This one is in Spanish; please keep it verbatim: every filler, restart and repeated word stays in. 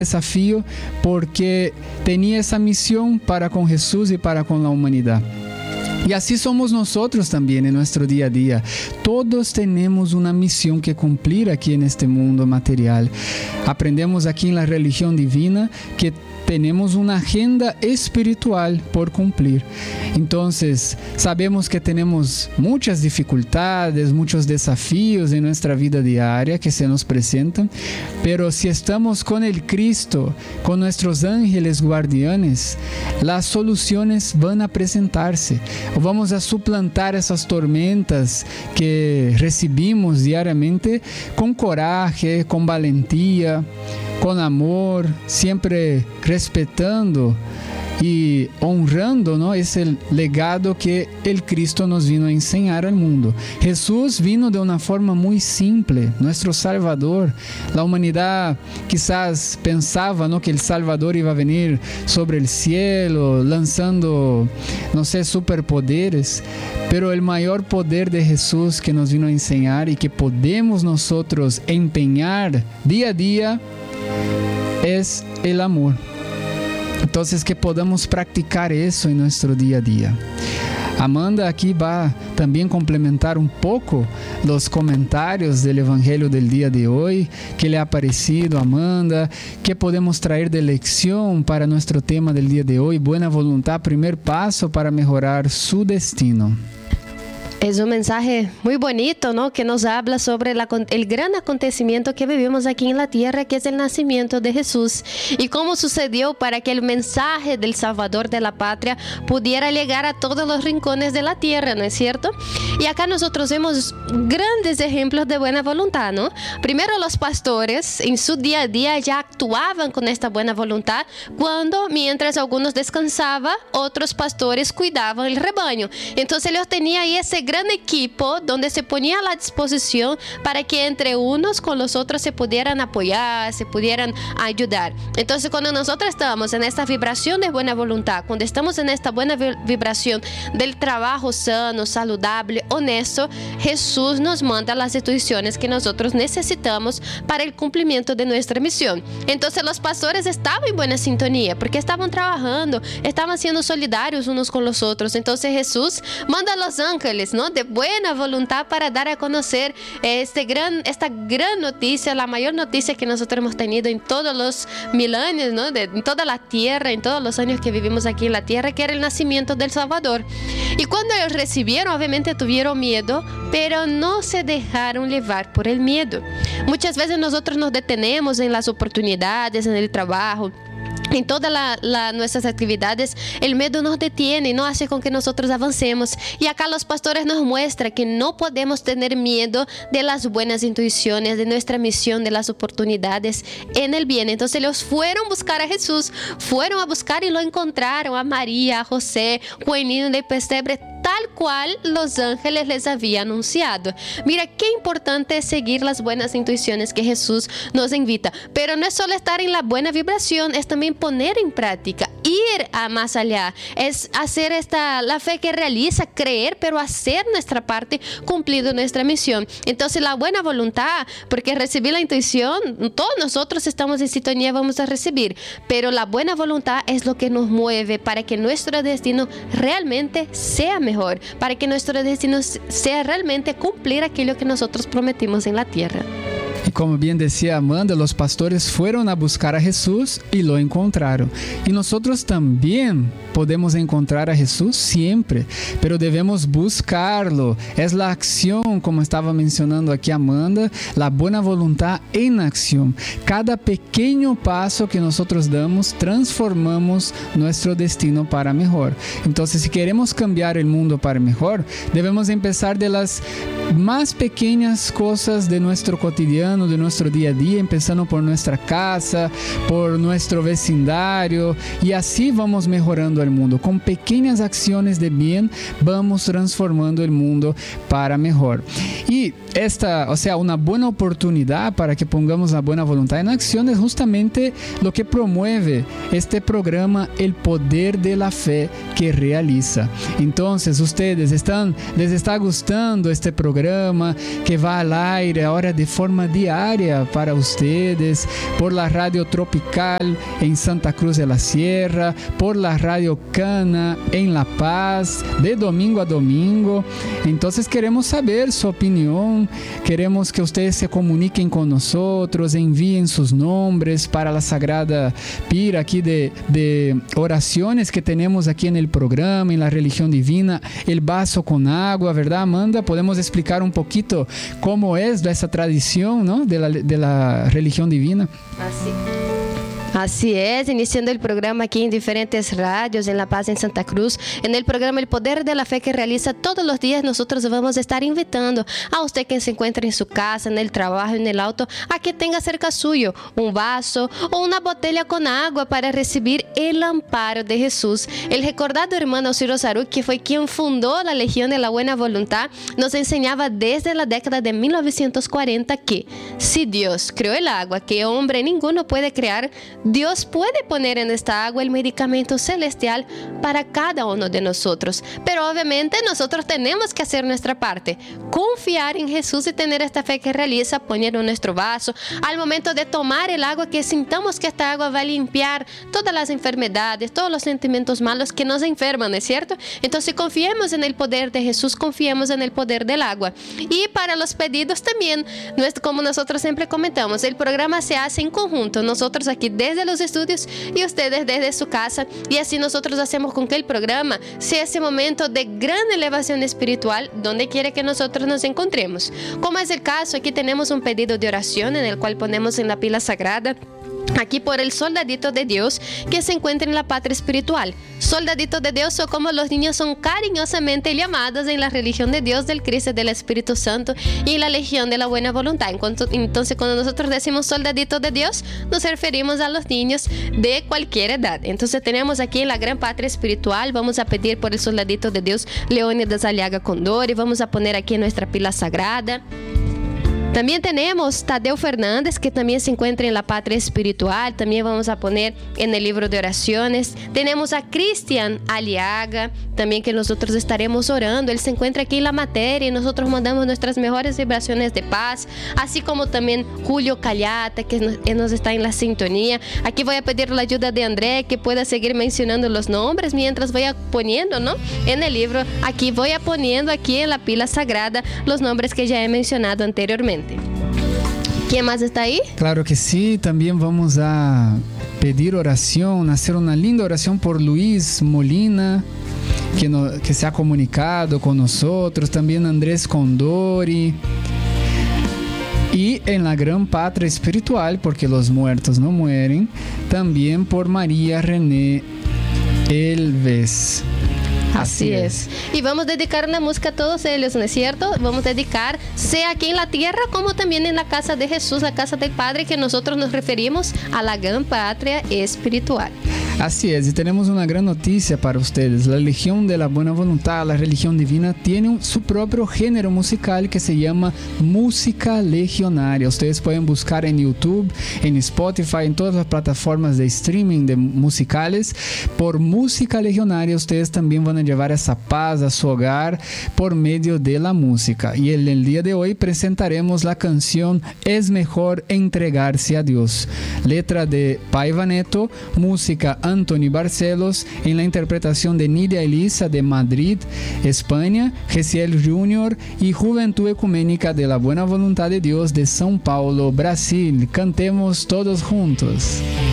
desafío porque tenía esa misión para con Jesús y para con la humanidad. Y así somos nosotros también en nuestro día a día. Todos tenemos una misión que cumplir aquí en este mundo material. Aprendemos aquí en la religión divina que tenemos una agenda espiritual por cumplir. Entonces, sabemos que tenemos muchas dificultades, muchos desafíos en nuestra vida diaria que se nos presentan, pero si estamos con el Cristo, con nuestros ángeles guardianes, las soluciones van a presentarse. Vamos a suplantar esas tormentas que recibimos diariamente con coraje, con valentía, con amor, siempre respetando y honrando, ¿no?, ese legado que el Cristo nos vino a enseñar al mundo. Jesús vino de una forma muy simple, nuestro Salvador. La humanidad quizás pensaba, ¿no?, que el Salvador iba a venir sobre el cielo, lanzando, no sé, superpoderes. Pero el mayor poder de Jesús que nos vino a enseñar y que podemos nosotros empeñar día a día es el amor. Entonces, que podamos practicar eso en nuestro día a día. Amanda aquí va a también complementar un poco los comentarios del Evangelio del día de hoy. ¿Qué le ha parecido, Amanda? ¿Qué podemos traer de lección para nuestro tema del día de hoy? Buena voluntad, primer paso para mejorar su destino. Es un mensaje muy bonito, ¿no?, que nos habla sobre la, el gran acontecimiento que vivimos aquí en la tierra, que es el nacimiento de Jesús, y cómo sucedió para que el mensaje del Salvador de la patria pudiera llegar a todos los rincones de la tierra, ¿no es cierto? Y acá nosotros vemos grandes ejemplos de buena voluntad, ¿no? Primero, los pastores en su día a día ya actuaban con esta buena voluntad cuando, mientras algunos descansaban, otros pastores cuidaban el rebaño. Entonces ellos tenían ahí ese gran equipo donde se ponía a la disposición para que entre unos con los otros se pudieran apoyar, se pudieran ayudar. Entonces, cuando nosotros estamos en esta vibración de buena voluntad, cuando estamos en esta buena vibración del trabajo sano, saludable, honesto, Jesús nos manda las instrucciones que nosotros necesitamos para el cumplimiento de nuestra misión. Entonces, los pastores estaban en buena sintonía porque estaban trabajando, estaban siendo solidarios unos con los otros. Entonces, Jesús manda a los ángeles, ¿no?, de buena voluntad para dar a conocer este gran, esta gran noticia, la mayor noticia que nosotros hemos tenido en todos los mil años, ¿no?, de, en toda la tierra, en todos los años que vivimos aquí en la tierra, que era el nacimiento del Salvador. Y cuando ellos recibieron, obviamente tuvieron miedo, pero no se dejaron llevar por el miedo. Muchas veces nosotros nos detenemos en las oportunidades, en el trabajo, en todas la, la, nuestras actividades. El miedo nos detiene, no hace con que nosotros avancemos. Y acá los pastores nos muestran que no podemos tener miedo de las buenas intuiciones, de nuestra misión, de las oportunidades en el bien. Entonces ellos fueron a buscar a Jesús, fueron a buscar y lo encontraron, a María, a José, con el niño del pesebre, tal cual los ángeles les habían anunciado. Mira qué importante es seguir las buenas intuiciones que Jesús nos invita. Pero no es solo estar en la buena vibración, es también poner en práctica, ir a más allá, es hacer esta, la fe que realiza, creer, pero hacer nuestra parte cumpliendo nuestra misión. Entonces, la buena voluntad, porque recibir la intuición, todos nosotros estamos en sintonía, vamos a recibir, pero la buena voluntad es lo que nos mueve para que nuestro destino realmente sea mejor, para que nuestro destino sea realmente cumplir aquello que nosotros prometimos en la tierra. Y como bien decía Amanda, los pastores fueron a buscar a Jesús y lo encontraron. Y nosotros también podemos encontrar a Jesús siempre, pero debemos buscarlo. Es la acción, como estaba mencionando aquí Amanda, la buena voluntad en acción. Cada pequeño paso que nosotros damos, transformamos nuestro destino para mejor. Entonces, si queremos cambiar el mundo para mejor, debemos empezar de las más pequeñas cosas de nuestro cotidiano, de nuestro día a día, empezando por nuestra casa, por nuestro vecindario, y así vamos mejorando el mundo. Con pequeñas acciones de bien, vamos transformando el mundo para mejor. Y esta, o sea, una buena oportunidad para que pongamos la buena voluntad en acción es justamente lo que promueve este programa, El Poder de la Fe que realiza. Entonces, ustedes están, les está gustando este programa que va al aire ahora de forma de diaria para ustedes por la Radio Tropical en Santa Cruz de la Sierra, por la Radio Cana en La Paz, de domingo a domingo. Entonces queremos saber su opinión, queremos que ustedes se comuniquen con nosotros, envíen sus nombres para la Sagrada Pira aquí de, de oraciones que tenemos aquí en el programa, en la religión divina, el vaso con agua, ¿verdad, Amanda? Podemos explicar un poquito cómo es esa tradición, ¿no? de, la, de la religión divina. Así. Así es, iniciando el programa aquí en diferentes radios, en La Paz, en Santa Cruz, en el programa El Poder de la Fe que realiza todos los días. Nosotros vamos a estar invitando a usted que se encuentra en su casa, en el trabajo, en el auto, a que tenga cerca suyo un vaso o una botella con agua para recibir el amparo de Jesús. El recordado hermano Ciro Saruc, que fue quien fundó la Legión de la Buena Voluntad, nos enseñaba desde la década de mil novecientos cuarenta que si Dios creó el agua que hombre ninguno puede crear, Dios puede poner en esta agua el medicamento celestial para cada uno de nosotros. Pero obviamente nosotros tenemos que hacer nuestra parte, confiar en Jesús y tener esta fe que realiza, poner en nuestro vaso. Al momento de tomar el agua, que sintamos que esta agua va a limpiar todas las enfermedades, todos los sentimientos malos que nos enferman, ¿es cierto? Entonces confiemos en el poder de Jesús, confiemos en el poder del agua. Y para los pedidos también, como nosotros siempre comentamos, el programa se hace en conjunto. Nosotros aquí desde los estudios y ustedes desde su casa, y así nosotros hacemos con que el programa sea ese momento de gran elevación espiritual donde quiere que nosotros nos encontremos. Como es el caso, aquí tenemos un pedido de oración en el cual ponemos en la pila sagrada aquí por el soldadito de Dios que se encuentra en la patria espiritual. Soldadito de Dios, o como los niños son cariñosamente llamados en la religión de Dios, del Cristo y del Espíritu Santo y la Legión de la Buena Voluntad. Entonces, cuando nosotros decimos soldadito de Dios, nos referimos a los niños de cualquier edad. Entonces tenemos aquí en la gran patria espiritual, vamos a pedir por el soldadito de Dios Leónidas Aliaga Condori, vamos a poner aquí nuestra pila sagrada. También tenemos Tadeo Fernández, que también se encuentra en la patria espiritual. También vamos a poner en el libro de oraciones. Tenemos a Cristian Aliaga, también que nosotros estaremos orando. Él se encuentra aquí en la materia y nosotros mandamos nuestras mejores vibraciones de paz. Así como también Julio Callata, que nos, que nos está en la sintonía. Aquí voy a pedir la ayuda de André, que pueda seguir mencionando los nombres mientras voy a poniendo, ¿no? En el libro, aquí voy a poniendo aquí en la pila sagrada los nombres que ya he mencionado anteriormente. ¿Quién más está ahí? Claro que sí, también vamos a pedir oración, hacer una linda oración por Luis Molina, que, no, que se ha comunicado con nosotros, también Andrés Condori. Y en la gran patria espiritual, porque los muertos no mueren, también por María René Elves. Así es. Y vamos a dedicar una música a todos ellos, ¿no es cierto? Vamos a dedicar, sea aquí en la tierra como también en la casa de Jesús, la casa del Padre, que nosotros nos referimos a la gran patria espiritual. Así es, y tenemos una gran noticia para ustedes. La Legión de la Buena Voluntad, la religión divina, tiene un, su propio género musical que se llama música legionaria. Ustedes pueden buscar en YouTube, en Spotify, en todas las plataformas de streaming de musicales. Por música legionaria, ustedes también van a llevar esa paz a su hogar por medio de la música. Y en el día de hoy presentaremos la canción Es Mejor Entregarse a Dios. Letra de Paiva Neto, música Anthony Barcelos, en la interpretación de Nidia Elisa de Madrid, España, Gesiel Júnior y Juventud Ecuménica de la Buena Voluntad de Dios de São Paulo, Brasil. Cantemos todos juntos.